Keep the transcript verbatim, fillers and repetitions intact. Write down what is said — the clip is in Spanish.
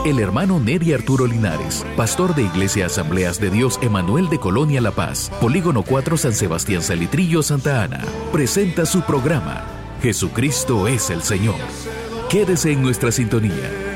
El hermano Neri Arturo Linares, pastor de Iglesia Asambleas de Dios Emanuel de Colonia La Paz, Polígono cuatro San Sebastián Salitrillo, Santa Ana, presenta su programa Jesucristo es el Señor. Quédese en nuestra sintonía.